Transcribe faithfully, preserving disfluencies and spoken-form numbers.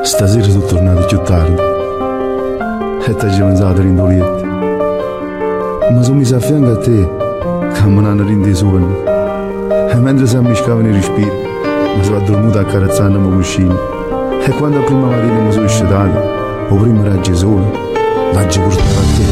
Stasera sono tornato più tardi e ti ho pensato rindolietto. Ma sono messo a fianco a te che mi hanno reso sogni. E mentre si ammiscava nei respiri mi sono addormentato accarezzandomi cuscino. E quando la prima mattina mi sono scedato, o prima era Gesù, l'ho portato a te.